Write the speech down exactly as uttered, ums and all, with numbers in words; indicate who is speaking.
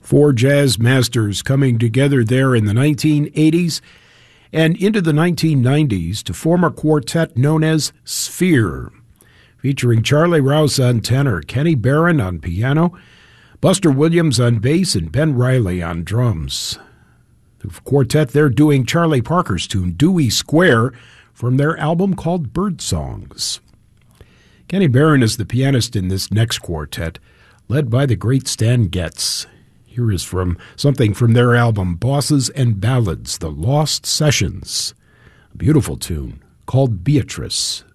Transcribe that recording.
Speaker 1: Four jazz masters coming together there in the nineteen eighties and into the nineteen nineties to form a quartet known as Sphere, featuring Charlie Rouse on tenor, Kenny Barron on piano, Buster Williams on bass, and Ben Riley on drums. The quartet, they're doing Charlie Parker's tune, Dewey Square, from their album called Bird Songs. Kenny Barron is the pianist in this next quartet, led by the great Stan Getz. Here is from something from their album, Bosses and Ballads, The Lost Sessions, a beautiful tune called Beatrice.